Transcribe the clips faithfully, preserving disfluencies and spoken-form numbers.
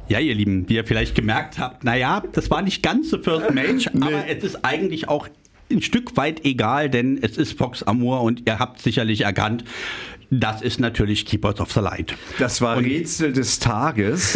Ja, ihr Lieben, wie ihr vielleicht gemerkt habt, naja, das war nicht ganz so First Mage, Nee. aber es ist eigentlich auch ein Stück weit egal, denn es ist Fox Amour und ihr habt sicherlich erkannt, das ist natürlich Keepers of the Light. Das war Und- Rätsel des Tages.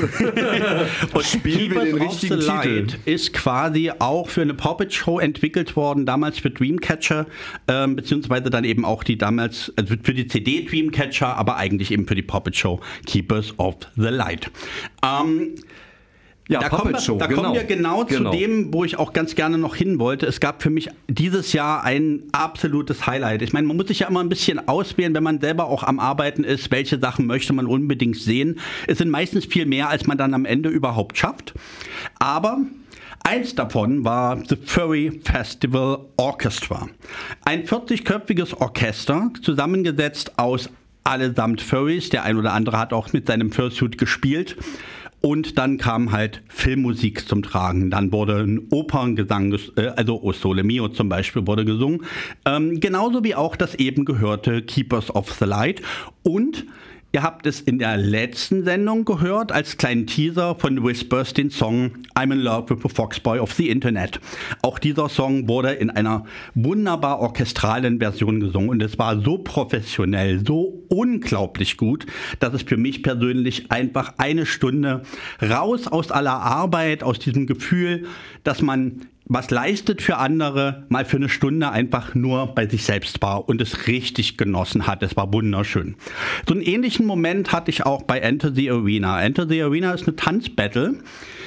Und Spielen wir Keepers den of richtigen the Titel? Light ist quasi auch für eine Puppet Show entwickelt worden, damals für Dreamcatcher, ähm, beziehungsweise dann eben auch die damals, also für die C D Dreamcatcher, aber eigentlich eben für die Puppet Show Keepers of the Light. Ähm, Ja, Da, kommen Puppet wir, Show, da genau. kommen wir genau, Genau. zu dem, wo ich auch ganz gerne noch hin wollte. Es gab für mich dieses Jahr ein absolutes Highlight. Ich meine, man muss sich ja immer ein bisschen auswählen, wenn man selber auch am Arbeiten ist, welche Sachen möchte man unbedingt sehen. Es sind meistens viel mehr, als man dann am Ende überhaupt schafft. Aber eins davon war The Furry Festival Orchestra. Ein vierzigköpfiges Orchester, zusammengesetzt aus allesamt Furries. Der ein oder andere hat auch mit seinem Fursuit gespielt. Und dann kam halt Filmmusik zum Tragen. Dann wurde ein Operngesang, ges- äh, also O Sole Mio zum Beispiel wurde gesungen. Ähm, genauso wie auch das eben gehörte Keepers of the Light. Und ihr habt es in der letzten Sendung gehört, als kleinen Teaser von Whispers, den Song I'm in Love with the Foxboy of the Internet. Auch dieser Song wurde in einer wunderbar orchestralen Version gesungen und es war so professionell, so unglaublich gut, dass es für mich persönlich einfach eine Stunde raus aus aller Arbeit, aus diesem Gefühl, dass man was leistet für andere, mal für eine Stunde einfach nur bei sich selbst war und es richtig genossen hat. Es war wunderschön. So einen ähnlichen Moment hatte ich auch bei Enter the Arena. Enter the Arena ist eine Tanzbattle,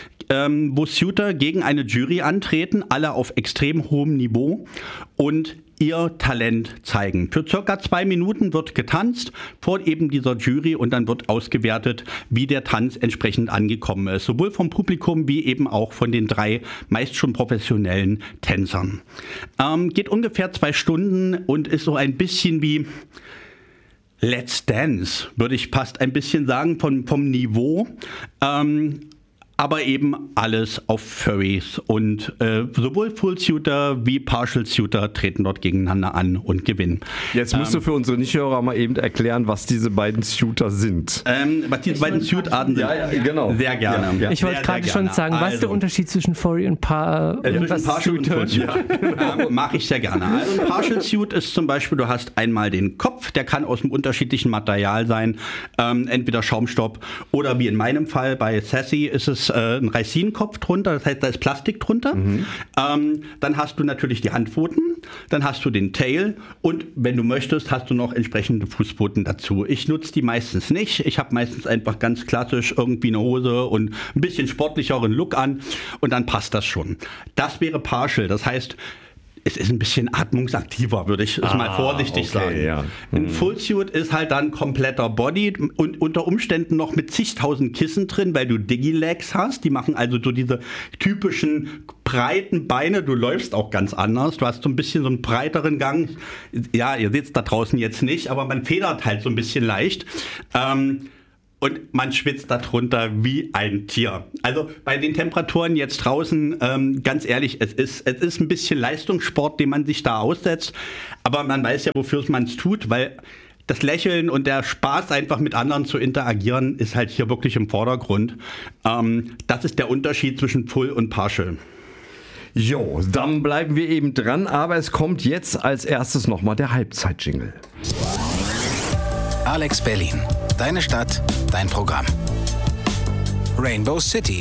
ähm, wo Suiter gegen eine Jury antreten, alle auf extrem hohem Niveau und ihr Talent zeigen. Für circa zwei Minuten wird getanzt vor eben dieser Jury und dann wird ausgewertet, wie der Tanz entsprechend angekommen ist. Sowohl vom Publikum wie eben auch von den drei meist schon professionellen Tänzern. Ähm, geht ungefähr zwei Stunden und ist so ein bisschen wie Let's Dance, würde ich fast ein bisschen sagen, vom, vom Niveau. Ähm, aber eben alles auf Furries und äh, sowohl Full-Suiter wie Partial-Suiter treten dort gegeneinander an und gewinnen. Jetzt musst du für unsere Nichthörer mal eben erklären, was diese beiden Suiter sind. Ähm, was diese beiden Suit-Arten sind, Ja, ja, genau. sehr gerne. Ja, ja. Ich wollte Sehr, gerade sehr schon gerne. sagen, was ist der Also, Unterschied zwischen Furry und Paar? Äh, irgendwas zwischen Partial und Suiter? Full Suit. Ähm, Mache ich sehr gerne. Also ein Partial Suit ist zum Beispiel, du hast einmal den Kopf, der kann aus einem unterschiedlichen Material sein, ähm, entweder Schaumstoff oder wie in meinem Fall bei Sassy ist es äh, ein Reisinkopf drunter, das heißt, da ist Plastik drunter. Mhm. Ähm, dann hast du natürlich die Handpfoten, dann hast du den Tail und wenn du möchtest, hast du noch entsprechende Fußpfoten dazu. Ich nutze die meistens nicht. Ich habe meistens einfach ganz klassisch irgendwie eine Hose und ein bisschen sportlicheren Look an und dann passt das schon. Das wäre Partial, das heißt, es ist ein bisschen atmungsaktiver, würde ich es Ah, mal vorsichtig okay, sagen. ja. Ein Fullsuit ist halt dann kompletter Body und unter Umständen noch mit zigtausend Kissen drin, weil du Digilegs hast. Die machen also so diese typischen breiten Beine. Du läufst auch ganz anders. Du hast so ein bisschen so einen breiteren Gang. Ja, ihr seht es da draußen jetzt nicht, aber man federt halt so ein bisschen leicht. Ähm, Und man schwitzt darunter wie ein Tier. Also bei den Temperaturen jetzt draußen, ähm, ganz ehrlich, es ist, es ist ein bisschen Leistungssport, den man sich da aussetzt. Aber man weiß ja, wofür man es tut, weil das Lächeln und der Spaß, einfach mit anderen zu interagieren, ist halt hier wirklich im Vordergrund. Ähm, das ist der Unterschied zwischen Full und Partial. Jo, dann bleiben wir eben dran, aber es kommt jetzt als erstes nochmal der Halbzeit-Jingle. Alex Berlin. Deine Stadt, dein Programm. Rainbow City.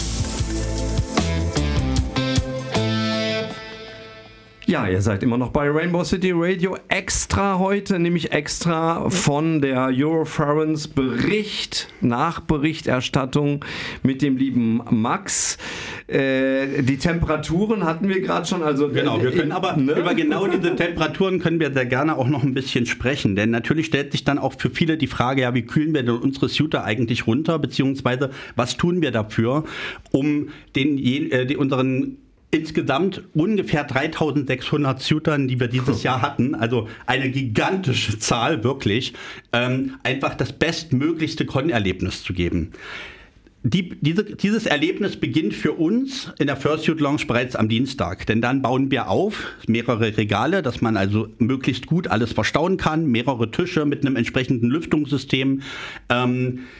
Ja, ihr seid immer noch bei Rainbow City Radio. Extra heute, nämlich extra von der Eurofurence Bericht, Nachberichterstattung mit dem lieben Max. Äh, die Temperaturen hatten wir gerade schon. Also, Genau, wir können aber ne? über genau diese Temperaturen können wir sehr gerne auch noch ein bisschen sprechen, denn natürlich stellt sich dann auch für viele die Frage, ja, wie kühlen wir denn unsere Suiter eigentlich runter, beziehungsweise was tun wir dafür, um den, äh, die, unseren insgesamt ungefähr dreitausendsechshundert Suitern, die wir dieses Jahr hatten, also eine gigantische Zahl wirklich, ähm, einfach das bestmöglichste Con-Erlebnis zu geben. Die, diese, dieses Erlebnis beginnt für uns in der Fursuit Lounge bereits am Dienstag, denn dann bauen wir auf mehrere Regale, dass man also möglichst gut alles verstauen kann, mehrere Tische mit einem entsprechenden Lüftungssystem. Ähm,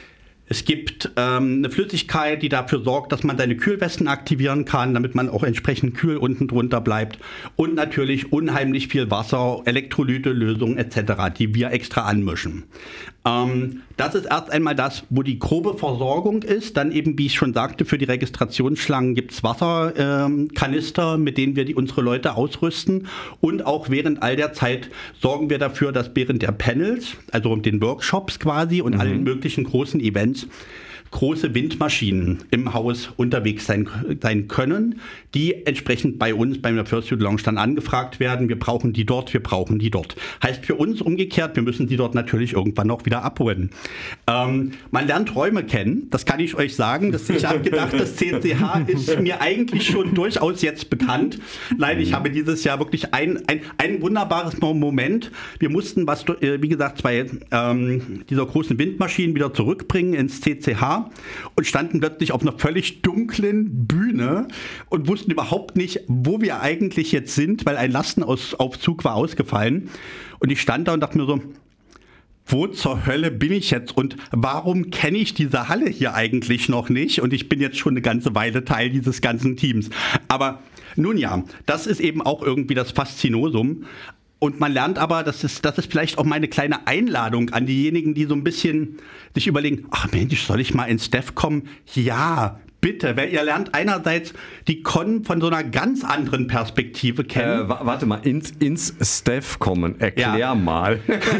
Es gibt ähm, eine Flüssigkeit, die dafür sorgt, dass man seine Kühlwesten aktivieren kann, damit man auch entsprechend kühl unten drunter bleibt. Und natürlich unheimlich viel Wasser, Elektrolyte, Lösungen et cetera, die wir extra anmischen. Ähm, das ist erst einmal das, wo die grobe Versorgung ist. Dann eben, wie ich schon sagte, für die Registrationsschlangen gibt es Wasserkanister, ähm, mit denen wir die, unsere Leute ausrüsten. Und auch während all der Zeit sorgen wir dafür, dass während der Panels, also den Workshops quasi und mhm. allen möglichen großen Events, große Windmaschinen im Haus unterwegs sein, sein können, die entsprechend bei uns beim Fursuit Lounge dann angefragt werden. Wir brauchen die dort, wir brauchen die dort. Heißt für uns umgekehrt, wir müssen die dort natürlich irgendwann auch wieder abholen. Ähm, man lernt Räume kennen, das kann ich euch sagen. Das, ich habe gedacht, das C C H ist mir eigentlich schon durchaus jetzt bekannt. Nein, ich habe dieses Jahr wirklich ein, ein, ein wunderbares Moment. Wir mussten, was, wie gesagt, zwei ähm, dieser großen Windmaschinen wieder zurückbringen ins C C H. Und standen plötzlich auf einer völlig dunklen Bühne und wussten überhaupt nicht, wo wir eigentlich jetzt sind, weil ein Lastenaufzug war ausgefallen. Und ich stand da und dachte mir so, wo zur Hölle bin ich jetzt und warum kenne ich diese Halle hier eigentlich noch nicht? Und ich bin jetzt schon eine ganze Weile Teil dieses ganzen Teams. Aber nun ja, das ist eben auch irgendwie das Faszinosum. Und man lernt aber, das ist, das ist vielleicht auch meine kleine Einladung an diejenigen, die so ein bisschen sich überlegen, ach Mensch, soll ich mal ins Steph kommen? Ja, bitte, weil ihr lernt einerseits die Con von so einer ganz anderen Perspektive kennen. Äh, warte mal, ins, ins Steph kommen, erklär ja. mal.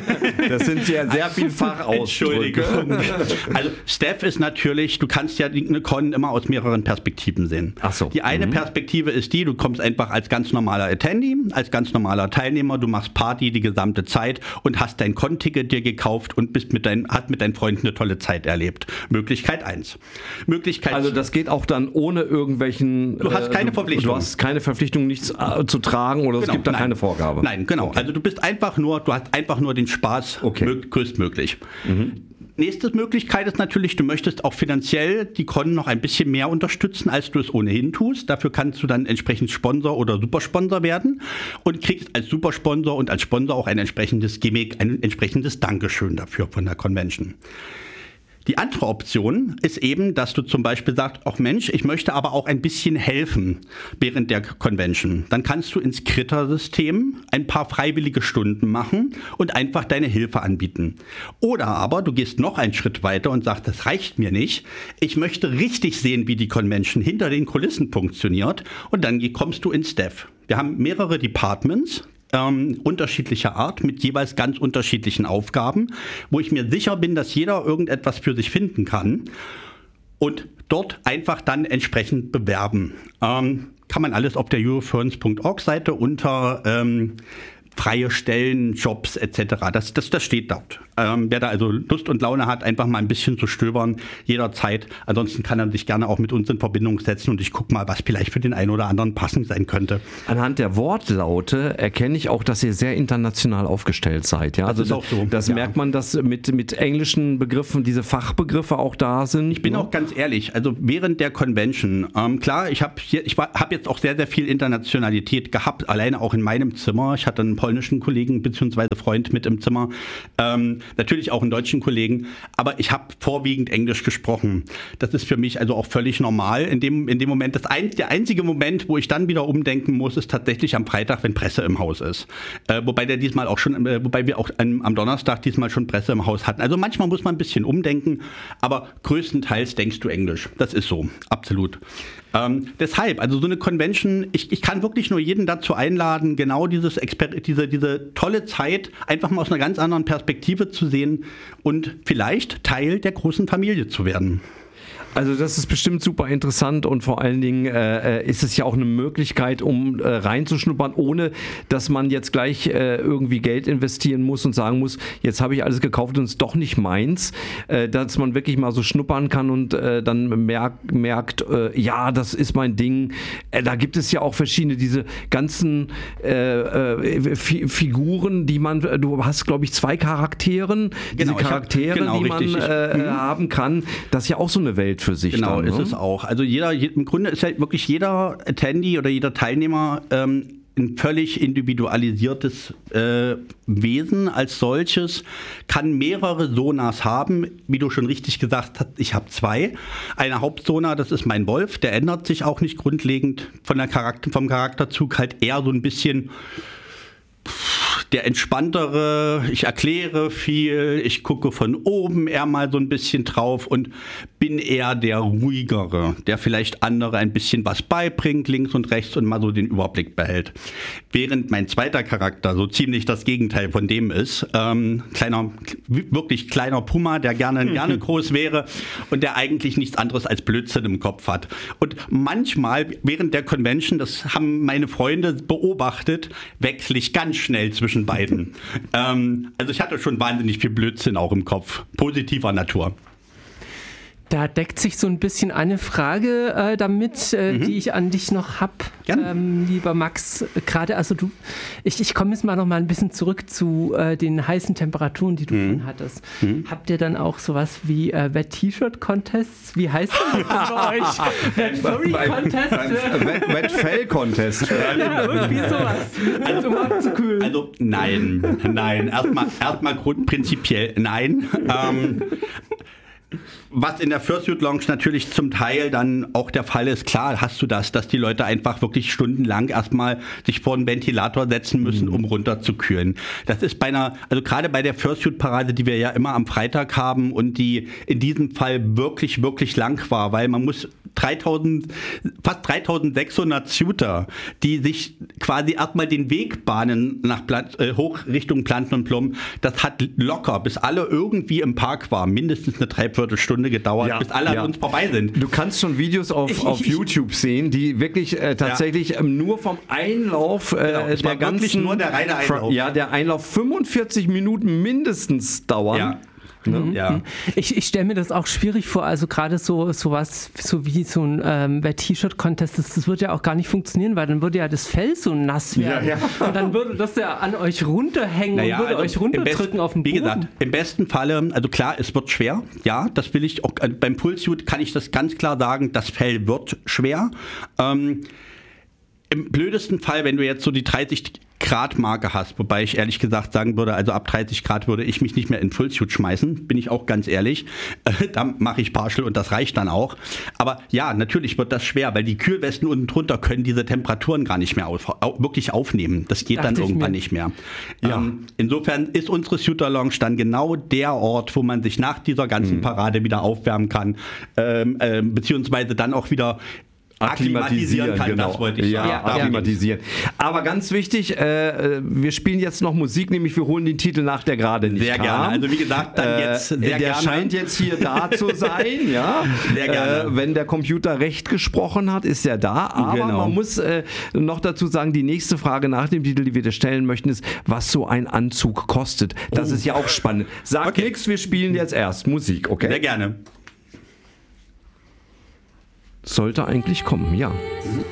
Das sind ja sehr viel Fachausdrücke. Entschuldigung. Also Steph ist natürlich, du kannst ja eine Con immer aus mehreren Perspektiven sehen. Ach so. Die eine mhm. Perspektive ist die, du kommst einfach als ganz normaler Attendee, als ganz normaler Teilnehmer, du machst Party die gesamte Zeit und hast dein Con-Ticket dir gekauft und bist mit dein, hast mit deinen Freunden eine tolle Zeit erlebt. Möglichkeit eins. Möglichkeit Also das geht auch dann ohne irgendwelchen... Du hast keine äh, Verpflichtung. Du hast keine Verpflichtung, nichts äh, zu tragen oder genau, es gibt da nein. keine Vorgabe. Nein, genau. Okay. Also du bist einfach nur, du hast einfach nur den Spaß okay. mög- größtmöglich. Mhm. Nächste Möglichkeit ist natürlich, du möchtest auch finanziell die Con noch ein bisschen mehr unterstützen, als du es ohnehin tust. Dafür kannst du dann entsprechend Sponsor oder Supersponsor werden und kriegst als Supersponsor und als Sponsor auch ein entsprechendes Gimmick, ein entsprechendes Dankeschön dafür von der Convention. Die andere Option ist eben, dass du zum Beispiel sagst, ach Mensch, ich möchte aber auch ein bisschen helfen während der Convention. Dann kannst du ins Kritter-System ein paar freiwillige Stunden machen und einfach deine Hilfe anbieten. Oder aber du gehst noch einen Schritt weiter und sagst, das reicht mir nicht. Ich möchte richtig sehen, wie die Convention hinter den Kulissen funktioniert. Und dann kommst du ins Steph. Wir haben mehrere Departments. Ähm, unterschiedlicher Art, mit jeweils ganz unterschiedlichen Aufgaben, wo ich mir sicher bin, dass jeder irgendetwas für sich finden kann und dort einfach dann entsprechend bewerben. Ähm, kann man alles auf der Euroferns Punkt org Seite unter ähm, freie Stellen, Jobs et cetera. Das, das, das steht dort. Ähm, wer da also Lust und Laune hat, einfach mal ein bisschen zu stöbern, jederzeit. Ansonsten kann er sich gerne auch mit uns in Verbindung setzen und ich gucke mal, was vielleicht für den einen oder anderen passend sein könnte. Anhand der Wortlaute erkenne ich auch, dass ihr sehr international aufgestellt seid. Ja? Das also ist auch so. Das ja. merkt man, dass mit, mit englischen Begriffen diese Fachbegriffe auch da sind. Ich bin ja? auch ganz ehrlich, also während der Convention, ähm, klar, ich habe ich hab jetzt auch sehr, sehr viel Internationalität gehabt, alleine auch in meinem Zimmer. Ich hatte einen polnischen Kollegen bzw. Freund mit im Zimmer. Ähm, Natürlich auch einen deutschen Kollegen, aber ich habe vorwiegend Englisch gesprochen. Das ist für mich also auch völlig normal. In dem, in dem Moment, das ein, der einzige Moment, wo ich dann wieder umdenken muss, ist tatsächlich am Freitag, wenn Presse im Haus ist. Äh, wobei der diesmal auch schon, äh, wobei wir auch an, am Donnerstag diesmal schon Presse im Haus hatten. Also manchmal muss man ein bisschen umdenken, aber größtenteils denkst du Englisch. Das ist so, absolut. Ähm, deshalb, also so eine Convention, ich, ich kann wirklich nur jeden dazu einladen, genau dieses Exper- diese, diese tolle Zeit einfach mal aus einer ganz anderen Perspektive zu sehen und vielleicht Teil der großen Familie zu werden. Also das ist bestimmt super interessant und vor allen Dingen äh, ist es ja auch eine Möglichkeit, um äh, reinzuschnuppern, ohne dass man jetzt gleich äh, irgendwie Geld investieren muss und sagen muss, jetzt habe ich alles gekauft und es ist doch nicht meins, äh, dass man wirklich mal so schnuppern kann und äh, dann merk, merkt, äh, ja, das ist mein Ding. Äh, da gibt es ja auch verschiedene, diese ganzen äh, äh, F- Figuren, die man, du hast glaube ich zwei Charakteren, genau, diese Charaktere, hab, genau, die man richtig. äh, mhm. haben kann, das ist ja auch so eine Welt für sich. Genau, dann, ist ne? es auch. Also jeder, im Grunde ist halt wirklich jeder Attendee oder jeder Teilnehmer ähm, ein völlig individualisiertes äh, Wesen als solches, kann mehrere Sonas haben, wie du schon richtig gesagt hast, ich habe zwei. Eine Hauptsona, das ist mein Wolf, der ändert sich auch nicht grundlegend von der Charakter, vom Charakterzug, halt eher so ein bisschen der entspanntere, ich erkläre viel, ich gucke von oben eher mal so ein bisschen drauf und bin eher der ruhigere, der vielleicht andere ein bisschen was beibringt, links und rechts und mal so den Überblick behält. Während mein zweiter Charakter so ziemlich das Gegenteil von dem ist, ähm, kleiner, wirklich kleiner Puma, der gerne, gerne groß wäre und der eigentlich nichts anderes als Blödsinn im Kopf hat. Und manchmal während der Convention, das haben meine Freunde beobachtet, wechsle ich ganz schnell zwischen beiden. ähm, also ich hatte schon wahnsinnig viel Blödsinn auch im Kopf, positiver Natur. Da deckt sich so ein bisschen eine Frage äh, damit, äh, mhm. die ich an dich noch habe, ähm, lieber Max. Gerade, also du, ich, ich komme jetzt mal noch mal ein bisschen zurück zu äh, den heißen Temperaturen, die du mhm. schon hattest. Mhm. Habt ihr dann auch sowas wie äh, Wet-T-Shirt-Contests? Wie heißt das bei euch? Wet-Furry-Contest? Wet-Fell-Contest. Ja, irgendwie sowas. Also, um abzukühlen. Also nein, nein. Erstmal erstmal grundprinzipiell nein. Ähm, Was in der Fursuit Lounge natürlich zum Teil dann auch der Fall ist, klar hast du das, dass die Leute einfach wirklich stundenlang erstmal sich vor einen Ventilator setzen müssen, um runterzukühlen. Das ist bei einer, also gerade bei der Fursuit-Parade, die wir ja immer am Freitag haben und die in diesem Fall wirklich, wirklich lang war, weil man muss dreitausend, fast dreitausendsechshundert Suiter, die sich quasi erstmal den Weg bahnen nach Plant, äh, hoch Richtung Planten und Plum, das hat locker, bis alle irgendwie im Park waren, mindestens eine Dreiviertelstunde gedauert, ja, bis alle ja. an uns vorbei sind. Du kannst schon Videos auf, ich, auf ich, YouTube sehen, die wirklich äh, tatsächlich ja. ähm, nur vom Einlauf äh, genau, es der war ganzen, nur der reine Einlauf. Ja, der Einlauf fünfundvierzig Minuten mindestens dauern. Ja. Ne? Mhm. Ja. Ich, ich stelle mir das auch schwierig vor, also gerade so sowas, so wie so ein ähm, Wet-T-Shirt-Contest, das, das würde ja auch gar nicht funktionieren, weil dann würde ja das Fell so nass werden. Ja, ja. Und dann würde das ja an euch runterhängen naja, und würde also euch runterdrücken auf den Boden. Wie gesagt, im besten Falle, also klar, es wird schwer, ja, das will ich auch, beim Fullsuit kann ich das ganz klar sagen, das Fell wird schwer. Ähm, Im blödesten Fall, wenn du jetzt so die dreißig Grad Marke hast, wobei ich ehrlich gesagt sagen würde, also ab dreißig Grad würde ich mich nicht mehr in Fullsuit schmeißen, bin ich auch ganz ehrlich. Äh, da mache ich Partial und das reicht dann auch. Aber ja, natürlich wird das schwer, weil die Kühlwesten unten drunter können diese Temperaturen gar nicht mehr auf, au, wirklich aufnehmen. Das geht Dachte dann irgendwann nicht mehr. Ja. Ähm, insofern ist unsere Suiter Lounge dann genau der Ort, wo man sich nach dieser ganzen mhm. Parade wieder aufwärmen kann, ähm, äh, beziehungsweise dann auch wieder akklimatisieren kann, genau. Das wollte ich ja, sagen. akklimatisieren. Aber ganz wichtig, äh, wir spielen jetzt noch Musik, nämlich wir holen den Titel nach, der gerade nicht sehr kam. Sehr gerne, also wie gesagt, dann jetzt sehr äh, Der gerne. scheint jetzt hier da zu sein, ja. Sehr gerne. Äh, wenn der Computer recht gesprochen hat, ist er da, aber genau. man muss äh, noch dazu sagen, die nächste Frage nach dem Titel, die wir dir stellen möchten, ist, was so ein Anzug kostet. Das oh. ist ja auch spannend. Sag okay. nichts, wir spielen jetzt erst Musik, okay? Sehr gerne. Sollte eigentlich kommen, ja.